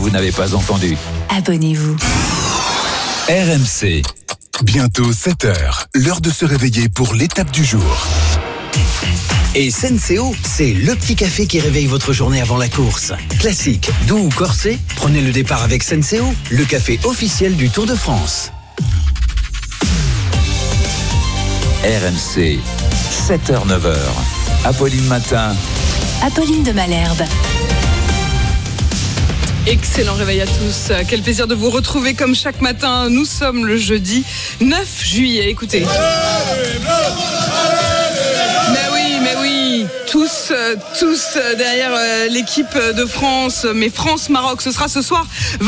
Vous n'avez pas entendu. Abonnez-vous. RMC. Bientôt 7h, l'heure de se réveiller pour l'étape du jour. Et Senseo, c'est le petit café qui réveille votre journée avant la course. Classique, doux ou corsé, prenez le départ avec Senseo, le café officiel du Tour de France. RMC, 7h, 9h. Apolline Matin. Apolline de Malherbe. Excellent réveil à tous. Quel plaisir de vous retrouver comme chaque matin. Nous sommes le jeudi 9 juillet. Écoutez. Mais oui, tous derrière l'équipe de France. Mais France-Maroc, ce sera ce soir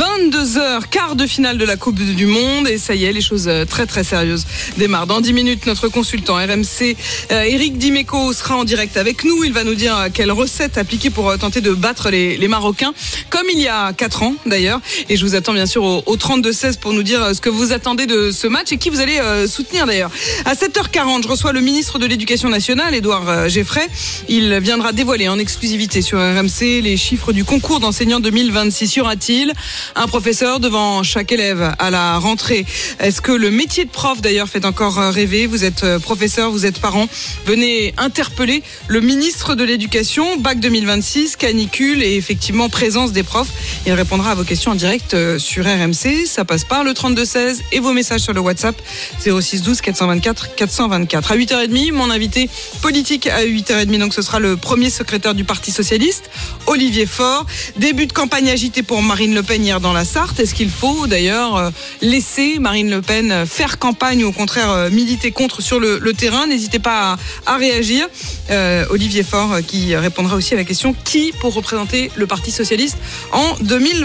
22h, quart de finale de la Coupe du Monde. Et ça y est, les choses très très sérieuses démarrent. Dans 10 minutes, notre consultant RMC, Eric Dimeco, sera en direct avec nous. Il va nous dire quelle recette appliquer pour tenter de battre les Marocains, comme il y a 4 ans d'ailleurs. Et je vous attends bien sûr au 32-16 pour nous dire ce que vous attendez de ce match et qui vous allez soutenir d'ailleurs. À 7h40, je reçois le ministre de l'Éducation nationale, Édouard Geffray. Il viendra dévoiler en exclusivité sur RMC les chiffres du concours d'enseignants 2026. Y aura-t-il un professeur devant chaque élève à la rentrée? Est-ce que le métier de prof d'ailleurs fait encore rêver? Vous êtes professeur, vous êtes parent. Venez interpeller le ministre de l'Éducation. Bac 2026, canicule et effectivement présence des profs. Il répondra à vos questions en direct sur RMC. Ça passe par le 32-16 et vos messages sur le WhatsApp 06 12 424 424. À 8h30, mon invité politique à 8h30. Donc ce sera le premier secrétaire du Parti Socialiste, Olivier Faure. Début de campagne agitée pour Marine Le Pen hier dans la Sarthe. Est-ce qu'il faut d'ailleurs laisser Marine Le Pen faire campagne ou au contraire militer contre sur le terrain? N'hésitez pas à réagir. Olivier Faure qui répondra aussi à la question qui pour représenter le Parti Socialiste en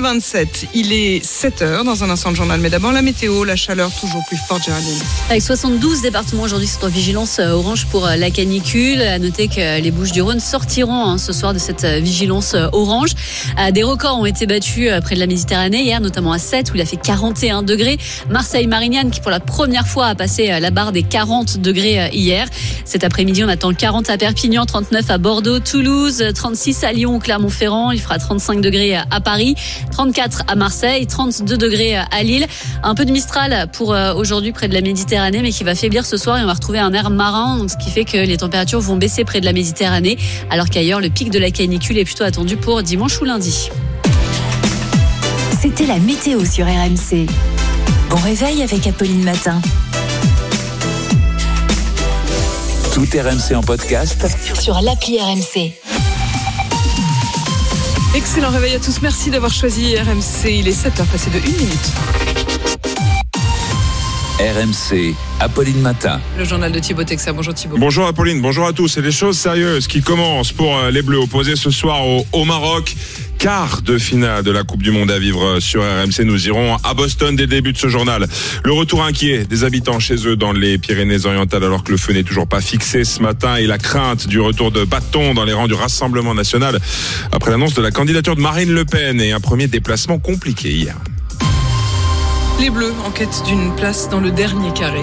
2027. Il est 7h dans un instant de journal. Mais d'abord la météo, la chaleur toujours plus forte, Géraldine. Avec 72 départements aujourd'hui sont en vigilance orange pour la canicule. À noter que les Bouches-du-Rhône sortiront ce soir de cette vigilance orange. Des records ont été battus près de la Méditerranée hier, notamment à 7 où il a fait 41 degrés. Marseille-Marignane qui pour la première fois a passé la barre des 40 degrés hier. Cet après-midi, on attend 40 à Perpignan, 39 à Bordeaux, Toulouse, 36 à Lyon ou Clermont-Ferrand. Il fera 35 degrés à Paris, 34 à Marseille, 32 degrés à Lille. Un peu de Mistral pour aujourd'hui près de la Méditerranée, mais qui va faiblir ce soir et on va retrouver un air marin, donc ce qui fait que les températures vont baisser près de la Méditerranée, alors qu'ailleurs, le pic de la canicule est plutôt attendu pour dimanche ou lundi. C'était la météo sur RMC. Bon réveil avec Apolline Matin. Tout RMC en podcast. Sur l'appli RMC. Excellent réveil à tous. Merci d'avoir choisi RMC. Il est 7h passé de 1 minute. RMC, Apolline Matin. Le journal de Thibaut Texer. Bonjour Thibaut. Bonjour Apolline, bonjour à tous. Et les choses sérieuses qui commencent pour les Bleus opposés ce soir au Maroc. Quart de finale de la Coupe du Monde à vivre sur RMC. Nous irons à Boston dès le début de ce journal. Le retour inquiet des habitants chez eux dans les Pyrénées-Orientales alors que le feu n'est toujours pas fixé ce matin et la crainte du retour de bâtons dans les rangs du Rassemblement national après l'annonce de la candidature de Marine Le Pen et un premier déplacement compliqué hier. Les Bleus en quête d'une place dans le dernier carré.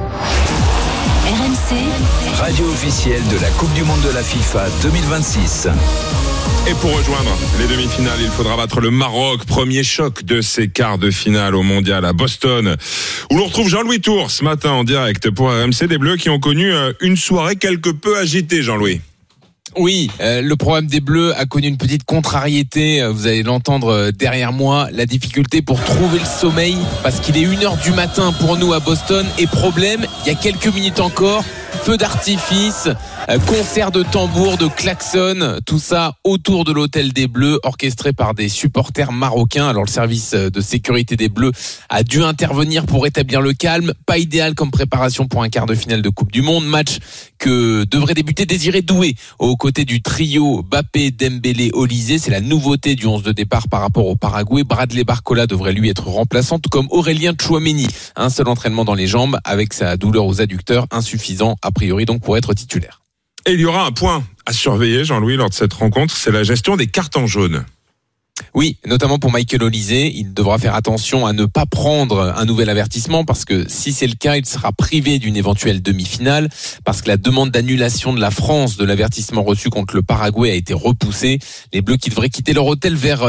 RMC, Radio officielle de la Coupe du Monde de la FIFA 2026. Et pour rejoindre les demi-finales, il faudra battre le Maroc. Premier choc de ces quarts de finale au Mondial à Boston, où l'on retrouve Jean-Louis Tour ce matin en direct pour RMC. Des Bleus qui ont connu une soirée quelque peu agitée, Jean-Louis. Oui, le problème des Bleus a connu une petite contrariété. Vous allez l'entendre derrière moi. La difficulté pour trouver le sommeil, parce qu'il est 1h du matin pour nous à Boston. Et problème, il y a quelques minutes encore, feu d'artifice, concert de tambour, de klaxon, tout ça autour de l'hôtel des Bleus, orchestré par des supporters marocains. Alors le service de sécurité des Bleus a dû intervenir pour rétablir le calme. Pas idéal comme préparation pour un quart de finale de Coupe du Monde. Match que devrait débuter Désiré Doué aux côtés du trio Mbappé, Dembélé, Olysée. C'est la nouveauté du 11 de départ par rapport au Paraguay. Bradley Barcola devrait lui être remplaçant, tout comme Aurélien Tchouaméni. Un seul entraînement dans les jambes avec sa douleur aux adducteurs, insuffisant a priori donc pour être titulaire. Et il y aura un point à surveiller, Jean-Louis, lors de cette rencontre, c'est la gestion des cartons jaunes. Oui, notamment pour Michael Olysée, il devra faire attention à ne pas prendre un nouvel avertissement parce que si c'est le cas, il sera privé d'une éventuelle demi-finale parce que la demande d'annulation de la France de l'avertissement reçu contre le Paraguay a été repoussée. Les Bleus qui devraient quitter leur hôtel vers